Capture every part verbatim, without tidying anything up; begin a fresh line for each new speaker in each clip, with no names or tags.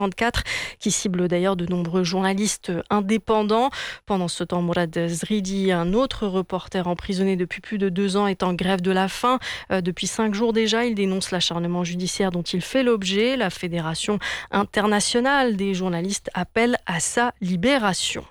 trente-quatre, qui cible d'ailleurs de nombreux journalistes indépendants. Pendant ce temps, Mourad Zridi, un autre reporter emprisonné depuis plus de deux ans, est en grève de la faim. Euh, depuis cinq jours déjà, il dénonce l'acharnement judiciaire dont il fait l'objet. La Fédération internationale des journalistes appelle à sa libération.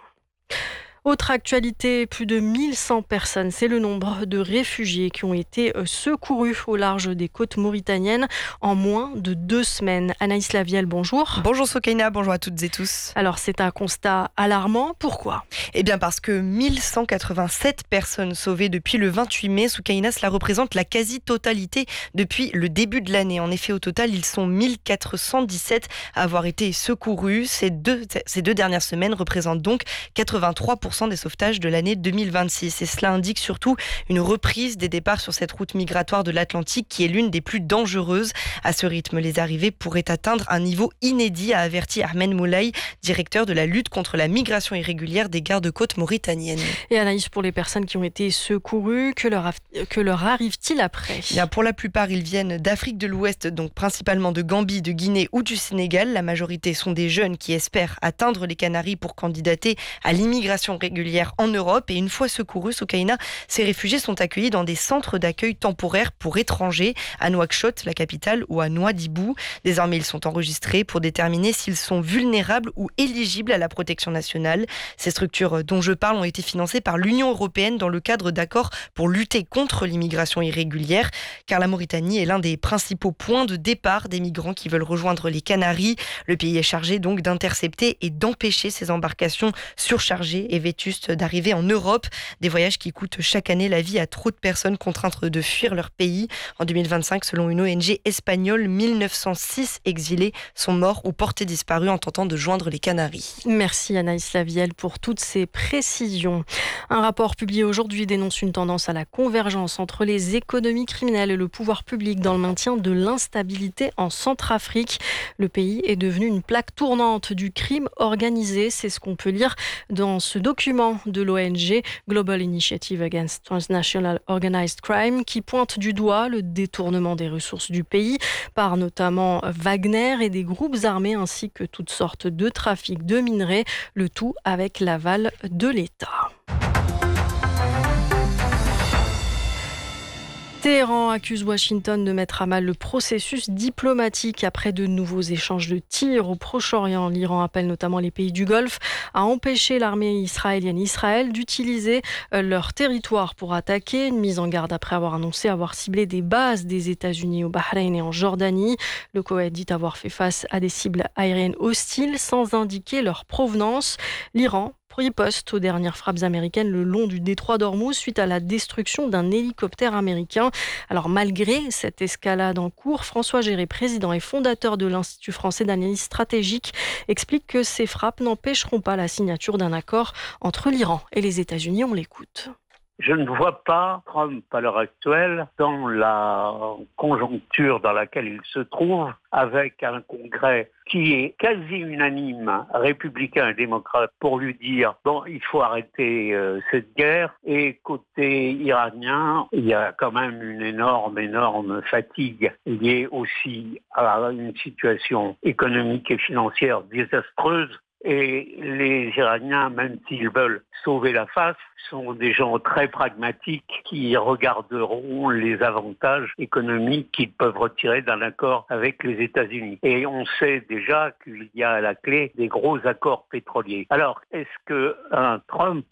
Autre actualité, plus de mille cent personnes, c'est le nombre de réfugiés qui ont été secourus au large des côtes mauritaniennes en moins de deux semaines. Anaïs Lavielle, bonjour.
Bonjour Soukaina, bonjour à toutes et tous.
Alors c'est un constat alarmant, pourquoi ?
Eh bien parce que mille cent quatre-vingt-sept personnes sauvées depuis le vingt-huit mai, Soukaina, cela représente la quasi-totalité depuis le début de l'année. En effet, au total, ils sont mille quatre cent dix-sept à avoir été secourus. Ces deux, ces deux dernières semaines représentent donc quatre-vingt-trois pour cent des sauvetages de l'année deux mille vingt-six. Et cela indique surtout une reprise des départs sur cette route migratoire de l'Atlantique qui est l'une des plus dangereuses. À ce rythme, les arrivées pourraient atteindre un niveau inédit, a averti Ahmed Moulay, directeur de la lutte contre la migration irrégulière des gardes-côtes mauritaniennes.
Et Anaïs, pour les personnes qui ont été secourues, que leur, que leur arrive-t-il après ?
Bien, pour la plupart, ils viennent d'Afrique de l'Ouest, donc principalement de Gambie, de Guinée ou du Sénégal. La majorité sont des jeunes qui espèrent atteindre les Canaries pour candidater à l'immigration régulière en Europe. Et une fois secourus, Soukaina, ces réfugiés sont accueillis dans des centres d'accueil temporaires pour étrangers à Nouakchott, la capitale, ou à Nouadhibou. Désormais, ils sont enregistrés pour déterminer s'ils sont vulnérables ou éligibles à la protection nationale. Ces structures dont je parle ont été financées par l'Union européenne dans le cadre d'accords pour lutter contre l'immigration irrégulière, car la Mauritanie est l'un des principaux points de départ des migrants qui veulent rejoindre les Canaries. Le pays est chargé donc d'intercepter et d'empêcher ces embarcations surchargées et vétustes d'arriver en Europe. Des voyages qui coûtent chaque année la vie à trop de personnes contraintes de fuir leur pays. En deux mille vingt-cinq, selon une O N G espagnole, mille neuf cent six exilés sont morts ou portés disparus en tentant de joindre les Canaries.
Merci Anaïs Lavielle pour toutes ces précisions. Un rapport publié aujourd'hui dénonce une tendance à la convergence entre les économies criminelles et le pouvoir public dans le maintien de l'instabilité en Centrafrique. Le pays est devenu une plaque tournante du crime organisé. C'est ce qu'on peut lire dans ce document de l'O N G Global Initiative Against Transnational Organized Crime qui pointe du doigt le détournement des ressources du pays par notamment Wagner et des groupes armés ainsi que toutes sortes de trafics de minerais, le tout avec l'aval de l'État. Téhéran accuse Washington de mettre à mal le processus diplomatique après de nouveaux échanges de tirs au Proche-Orient. L'Iran appelle notamment les pays du Golfe à empêcher l'armée israélienne Israël d'utiliser leur territoire pour attaquer. Une mise en garde après avoir annoncé avoir ciblé des bases des États-Unis au Bahreïn et en Jordanie. Le Koweït dit avoir fait face à des cibles aériennes hostiles sans indiquer leur provenance. L'Iran riposte aux dernières frappes américaines le long du détroit d'Ormuz suite à la destruction d'un hélicoptère américain. Alors malgré cette escalade en cours, François Géré, président et fondateur de l'Institut français d'analyse stratégique, explique que ces frappes n'empêcheront pas la signature d'un accord entre l'Iran et les États-Unis. On l'écoute.
Je ne vois pas Trump à l'heure actuelle dans la conjoncture dans laquelle il se trouve, avec un Congrès qui est quasi unanime, républicain et démocrate, pour lui dire bon, il faut arrêter euh, cette guerre. Et côté iranien, il y a quand même une énorme, énorme fatigue liée aussi à une situation économique et financière désastreuse. Et les Iraniens, même s'ils veulent sauver la face, sont des gens très pragmatiques qui regarderont les avantages économiques qu'ils peuvent retirer d'un accord avec les États-Unis. Et on sait déjà qu'il y a à la clé des gros accords pétroliers. Alors, est-ce que un Trump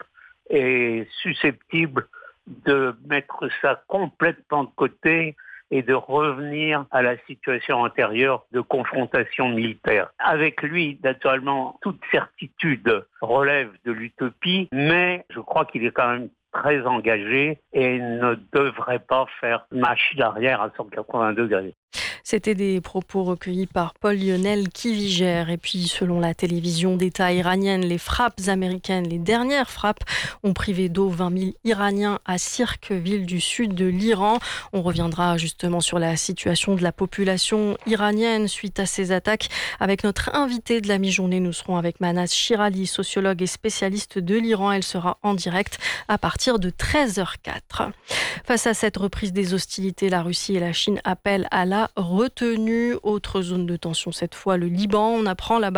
est susceptible de mettre ça complètement de côté et de revenir à la situation antérieure de confrontation militaire? Avec lui, naturellement, toute certitude relève de l'utopie, mais je crois qu'il est quand même très engagé et ne devrait pas faire machine arrière à cent quatre-vingts degrés.
C'était des propos recueillis par Paul Lionel Kivigère. Et puis, selon la télévision d'État iranienne, les frappes américaines, les dernières frappes, ont privé d'eau vingt mille Iraniens à Sirk, ville du sud de l'Iran. On reviendra justement sur la situation de la population iranienne suite à ces attaques avec notre invité de la mi-journée. Nous serons avec Manaz Shirali, sociologue et spécialiste de l'Iran. Elle sera en direct à partir de treize heures zéro quatre. Face à cette reprise des hostilités, la Russie et la Chine appellent à la retenue. Autre zone de tension cette fois, le Liban. On apprend là-bas